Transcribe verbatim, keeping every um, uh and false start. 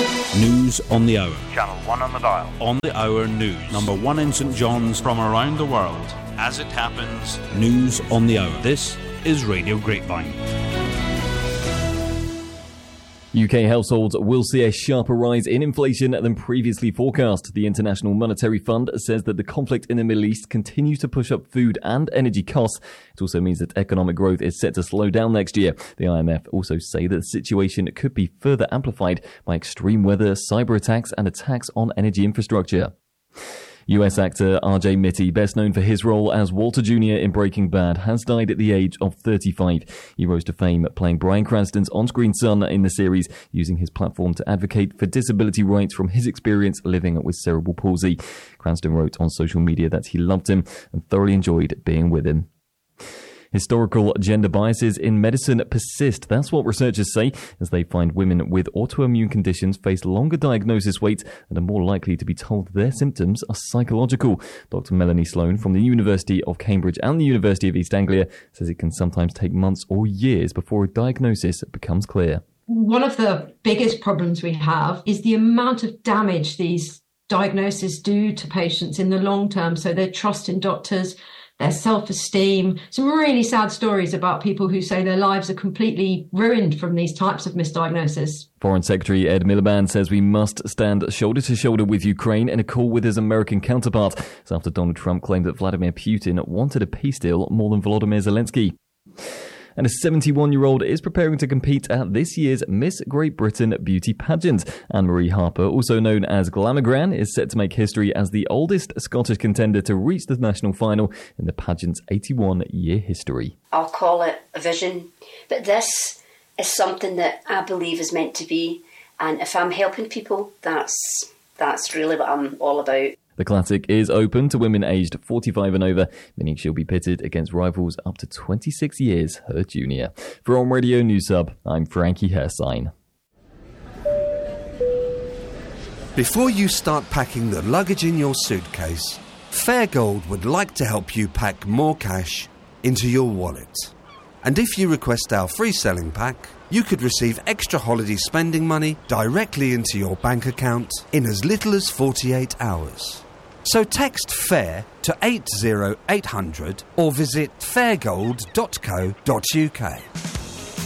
News on the hour. Channel one on the dial. On the hour news. Number one in St John's from around the world. As it happens, news on the hour. This is Radio Grapevine. U K households will see a sharper rise in inflation than previously forecast. The International Monetary Fund says that the conflict in the Middle East continues to push up food and energy costs. It also means that economic growth is set to slow down next year. The I M F also say that the situation could be further amplified by extreme weather, cyber attacks and attacks on energy infrastructure. U S actor R J Mitte, best known for his role as Walter Junior in Breaking Bad, has died at the age of thirty-five. He rose to fame playing Bryan Cranston's on-screen son in the series, using his platform to advocate for disability rights from his experience living with cerebral palsy. Cranston wrote on social media that he loved him and thoroughly enjoyed being with him. Historical gender biases in medicine persist. That's what researchers say, as they find women with autoimmune conditions face longer diagnosis waits and are more likely to be told their symptoms are psychological. Doctor Melanie Sloan from the University of Cambridge and the University of East Anglia says it can sometimes take months or years before a diagnosis becomes clear. One of the biggest problems we have is the amount of damage these diagnoses do to patients in the long term, so their trust in doctors, their self-esteem. Some really sad stories about people who say their lives are completely ruined from these types of misdiagnosis. Foreign Secretary Ed Miliband says we must stand shoulder to shoulder with Ukraine in a call with his American counterpart. It's after Donald Trump claimed that Vladimir Putin wanted a peace deal more than Volodymyr Zelensky. And a seventy-one-year-old is preparing to compete at this year's Miss Great Britain beauty pageant. Anne-Marie Harper, also known as Glamigran, is set to make history as the oldest Scottish contender to reach the national final in the pageant's eighty-one-year history. I'll call it a vision, but this is something that I believe is meant to be. And if I'm helping people, that's that's really what I'm all about. The Classic is open to women aged forty-five and over, meaning she'll be pitted against rivals up to twenty-six years her junior. For On Radio News Hub, I'm Frankie Hersign. Before you start packing the luggage in your suitcase, Fairgold would like to help you pack more cash into your wallet. And if you request our free selling pack, you could receive extra holiday spending money directly into your bank account in as little as forty-eight hours. So text FAIR to eight zero eight hundred or visit fairgold dot co dot uk.